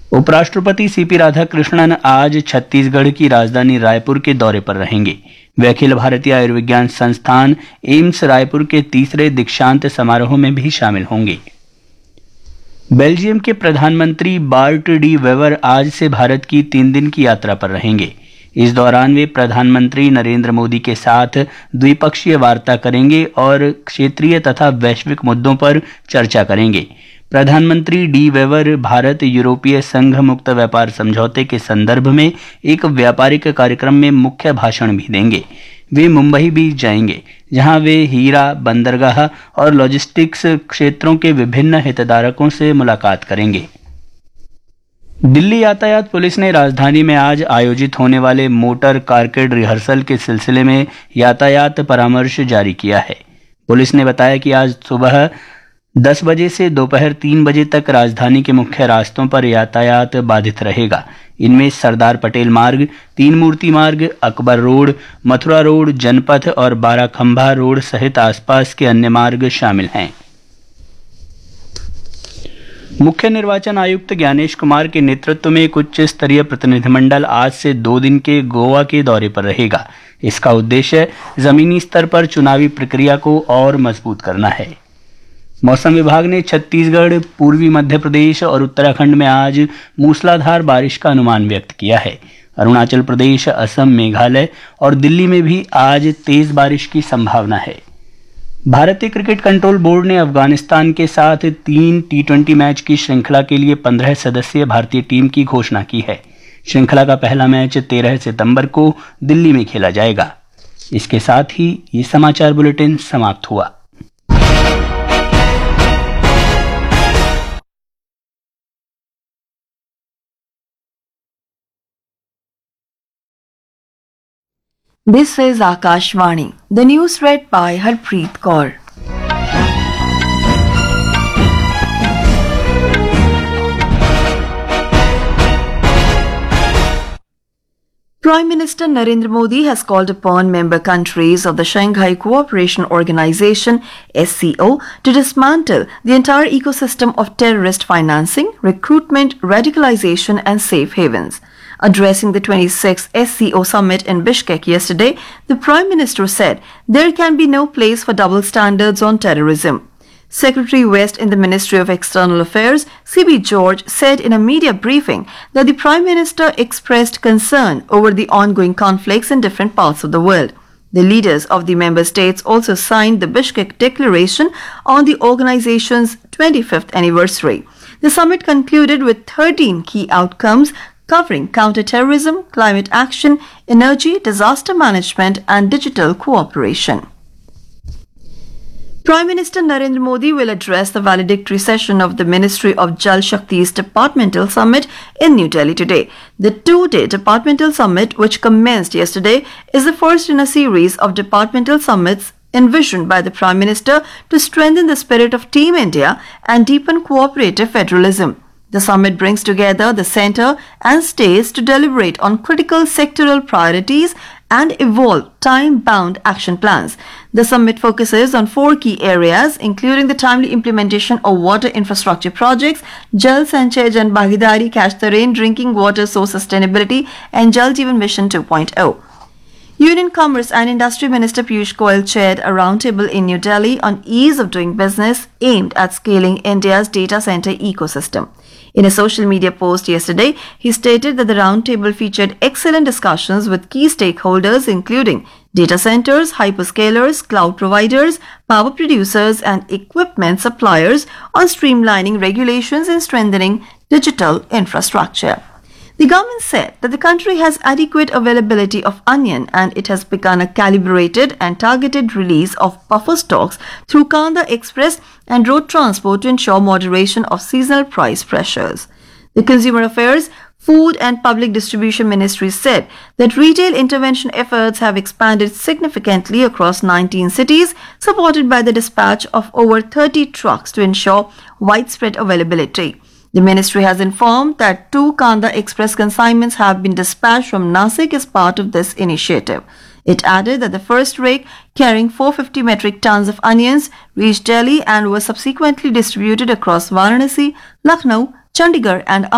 उपराष्ट्रपति सीपी राधाकृष्णन आज छत्तीसगढ़ की राजधानी रायपुर के दौरे पर रहेंगे। वे अखिल भारतीय आयुर्विज्ञान संस्थान एम्स रायपुर के तीसरे दीक्षांत समारोह में भी शामिल होंगे। बेल्जियम के प्रधानमंत्री बार्ट डी वेवर आज से भारत की 3 दिन की यात्रा पर रहेंगे। इस दौरान वे प्रधानमंत्री नरेंद्र मोदी के साथ द्विपक्षीय वार्ता करेंगे और क्षेत्रीय तथा वैश्विक मुद्दों पर चर्चा करेंगे। प्रधानमंत्री डी वेवर भारत यूरोपीय संघ मुक्त व्यापार समझौते के संदर्भ में एक व्यापारिक कार्यक्रम में मुख्य भाषण भी देंगे। वे मुंबई भी जाएंगे, जहां वे हीरा, बंदरगाह और लॉजिस्टिक्स क्षेत्रों के विभिन्न हितधारकों से मुलाकात करेंगे। दिल्ली यातायात पुलिस ने राजधानी में आज आयोजित होने वाले मोटर कारकेड रिहर्सल के सिलसिले में यातायात परामर्श जारी किया है। पुलिस ने बताया कि आज सुबह 10 बजे से दोपहर 3 बजे तक राजधानी के मुख्य रास्तों पर यातायात बाधित रहेगा। इनमें सरदार पटेल मार्ग, तीन मूर्ति मार्ग, अकबर रोड, मथुरा रोड, जनपथ और बाराखंभा रोड सहित आसपास के अन्य मार्ग शामिल हैं। मुख्य निर्वाचन आयुक्त ज्ञानेश कुमार के नेतृत्व में एक उच्च स्तरीय प्रतिनिधिमंडल आज से 2 दिन के गोवा के दौरे पर रहेगा। इसका उद्देश्य जमीनी स्तर पर चुनावी प्रक्रिया को और मजबूत करना है। मौसम विभाग ने छत्तीसगढ़, पूर्वी मध्य प्रदेश और उत्तराखंड में आज मूसलाधार बारिश का अनुमान व्यक्त किया है। अरुणाचल प्रदेश, असम, मेघालय और दिल्ली में भी आज तेज बारिश की संभावना है। भारतीय क्रिकेट कंट्रोल बोर्ड ने अफगानिस्तान के साथ 3 T20 मैच की श्रृंखला के लिए 15 सदस्यीय भारतीय टीम की घोषणा की है। श्रृंखला का पहला मैच 13 सितंबर को दिल्ली में खेला जाएगा। इसके साथ ही ये समाचार बुलेटिन समाप्त हुआ। This is Akashvani. The news read by Harpreet Kaur. Prime Minister Narendra Modi has called upon member countries of the Shanghai Cooperation Organization (SCO) to dismantle the entire ecosystem of terrorist financing, recruitment, radicalization and safe havens. Addressing the 26th SCO summit in Bishkek yesterday, the Prime Minister said there can be no place for double standards on terrorism. Secretary West in the Ministry of External Affairs, C.B. George, said in a media briefing that the Prime Minister expressed concern over the ongoing conflicts in different parts of the world. The leaders of the member states also signed the Bishkek Declaration on the organization's 25th anniversary. The summit concluded with 13 key outcomes covering counter-terrorism, climate action, energy, disaster management and digital cooperation. Prime Minister Narendra Modi will address the valedictory session of the Ministry of Jal Shakti's Departmental Summit in New Delhi today. The 2-day Departmental Summit, which commenced yesterday, is the first in a series of departmental summits envisioned by the Prime Minister to strengthen the spirit of Team India and deepen cooperative federalism. The summit brings together the centre and states to deliberate on critical sectoral priorities and evolve time-bound action plans. The summit focuses on 4 key areas, including the timely implementation of water infrastructure projects, Jal Sanchay Jan Bhagidari, Catch the Rain, Drinking Water Source Sustainability, and Jal Jeevan Mission 2.0. Union Commerce and Industry Minister Piyush Goyal chaired a roundtable in New Delhi on ease of doing business aimed at scaling India's data center ecosystem. In a social media post yesterday, he stated that the roundtable featured excellent discussions with key stakeholders including data centers, hyperscalers, cloud providers, power producers and equipment suppliers on streamlining regulations and strengthening digital infrastructure. The government said that the country has adequate availability of onion and it has begun a calibrated and targeted release of buffer stocks through Kanda Express and road transport to ensure moderation of seasonal price pressures. The Consumer Affairs, Food and Public Distribution Ministry said that retail intervention efforts have expanded significantly across 19 cities, supported by the dispatch of over 30 trucks to ensure widespread availability. The ministry has informed that 2 Kanda Express consignments have been dispatched from Nasik as part of this initiative. It added that the first rake, carrying 450 metric tons of onions, reached Delhi and was subsequently distributed across Varanasi, Lucknow, Chandigarh and